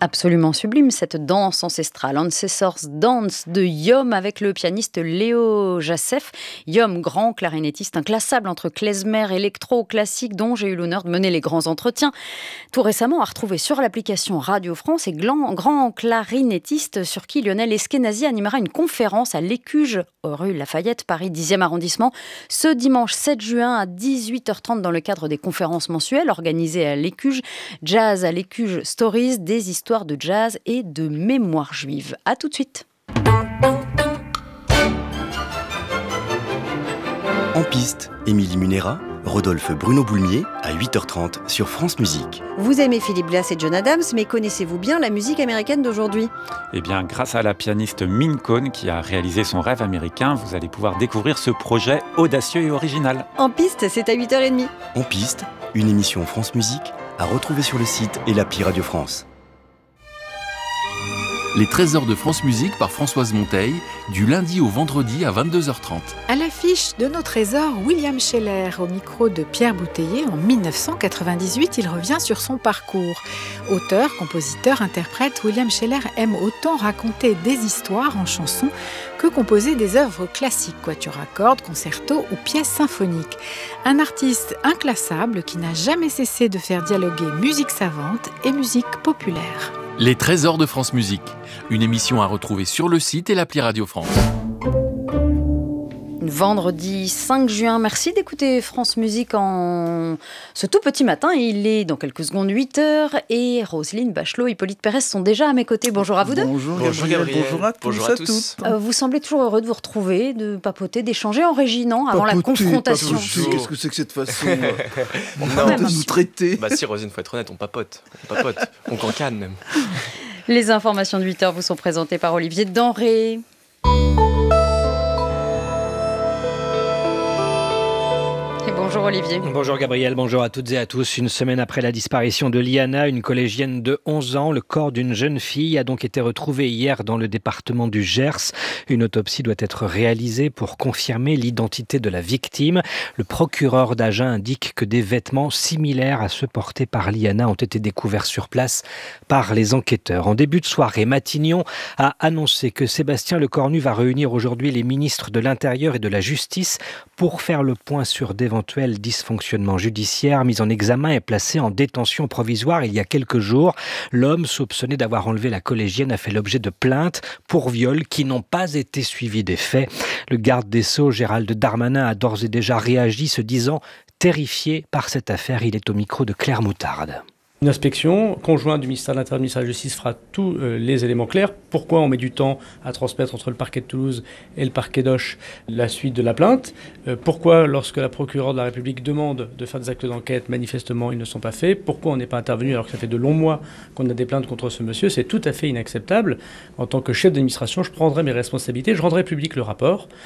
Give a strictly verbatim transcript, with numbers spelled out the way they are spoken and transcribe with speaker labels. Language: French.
Speaker 1: Absolument sublime, cette danse ancestrale, Ancestors Dance de Yom avec le pianiste Léo Jacef. Yom, grand clarinettiste inclassable entre klezmer, électro, classique, dont j'ai eu l'honneur de mener les grands entretiens. Tout récemment, à retrouver sur l'application Radio France et grand, grand clarinettiste sur qui Lionel Eskenazi animera une conférence à l'Écuge, rue Lafayette, Paris dixième arrondissement, ce dimanche sept juin à dix-huit heures trente dans le cadre des conférences mensuelles organisées à l'Écuge. Jazz à l'Écuge Stories, des histoires de jazz et de mémoire juive. À tout de suite.
Speaker 2: En piste, Émilie Munera, Rodolphe Bruno Boulmier à huit heures trente sur France Musique.
Speaker 3: Vous aimez Philip Glass et John Adams, mais connaissez-vous bien la musique américaine d'aujourd'hui ?
Speaker 4: Eh bien, grâce à la pianiste Min Cohn qui a réalisé son rêve américain, vous allez pouvoir découvrir ce projet audacieux et original.
Speaker 3: En piste, c'est à huit heures trente.
Speaker 2: En piste, une émission France Musique à retrouver sur le site et l'appli Radio France.
Speaker 5: Les trésors de France Musique par Françoise Monteil, du lundi au vendredi à vingt-deux heures trente.
Speaker 6: À l'affiche de nos trésors, William Scheller, au micro de Pierre Bouteiller. En dix-neuf cent quatre-vingt-dix-huit, il revient sur son parcours. Auteur, compositeur, interprète, William Scheller aime autant raconter des histoires en chansons que composer des œuvres classiques, quatuors à cordes, concertos ou pièces symphoniques. Un artiste inclassable qui n'a jamais cessé de faire dialoguer musique savante et musique populaire.
Speaker 5: Les trésors de France Musique, une émission à retrouver sur le site et l'appli Radio France.
Speaker 1: Vendredi cinq juin, merci d'écouter France Musique en ce tout petit matin. Il est dans quelques secondes huit heures et Roselyne Bachelot, Hippolyte Pérez sont déjà à mes côtés. Bonjour à vous deux.
Speaker 7: Bonjour, bonjour Gabriel, bonjour à tous.
Speaker 8: Bonjour à tous.
Speaker 1: Euh, vous semblez toujours heureux de vous retrouver, de papoter, d'échanger en régie, non ? Avant papoter, la confrontation.
Speaker 7: Papoter, qu'est-ce que c'est que cette façon euh,
Speaker 8: on
Speaker 7: non, de nous traiter ?
Speaker 8: Bah si Roselyne, faut être honnête, on papote. On papote, on cancane même.
Speaker 1: Les informations de huit heures vous sont présentées par Olivier Denré. Bonjour Olivier.
Speaker 9: Bonjour Gabriel, bonjour à toutes et à tous. Une semaine après la disparition de Liana, une collégienne de onze ans, le corps d'une jeune fille a donc été retrouvé hier dans le département du Gers. Une autopsie doit être réalisée pour confirmer l'identité de la victime. Le procureur d'Agen indique que des vêtements similaires à ceux portés par Liana ont été découverts sur place par les enquêteurs. En début de soirée, Matignon a annoncé que Sébastien Lecornu va réunir aujourd'hui les ministres de l'Intérieur et de la Justice pour faire le point sur d'éventuels dysfonctionnement judiciaire. Mis en examen et placé en détention provisoire il y a quelques jours. L'homme soupçonné d'avoir enlevé la collégienne a fait l'objet de plaintes pour viol qui n'ont pas été suivies des faits. Le garde des Sceaux, Gérald Darmanin, a d'ores et déjà réagi, se disant terrifié par cette affaire. Il est au micro de Claire Moutarde.
Speaker 10: Une inspection conjointe du ministère de l'Intérieur et du ministère de la Justice fera tous euh, les éléments clairs. Pourquoi on met du temps à transmettre entre le parquet de Toulouse et le parquet d'Auch la suite de la plainte ? euh, Pourquoi, lorsque la procureure de la République demande de faire des actes d'enquête, manifestement ils ne sont pas faits ? Pourquoi on n'est pas intervenu alors que ça fait de longs mois qu'on a des plaintes contre ce monsieur ? C'est tout à fait inacceptable. En tant que chef d'administration, je prendrai mes responsabilités, je rendrai public le rapport.